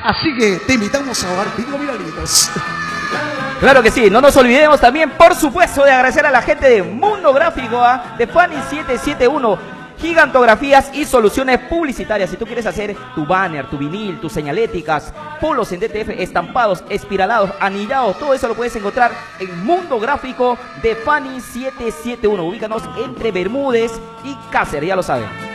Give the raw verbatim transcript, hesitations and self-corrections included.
Así que te invitamos a jugar Bingo Miralitos. Claro que sí, no nos olvidemos también, por supuesto, de agradecer a la gente de Mundo Gráfico, ¿eh? de Fanny siete siete uno, gigantografías y soluciones publicitarias. Si tú quieres hacer tu banner, tu vinil, tus señaléticas, polos en D T F, estampados, espiralados, anillados, todo eso lo puedes encontrar en Mundo Gráfico de Fanny siete siete uno. Ubícanos entre Bermúdez y Cáceres, ya lo saben.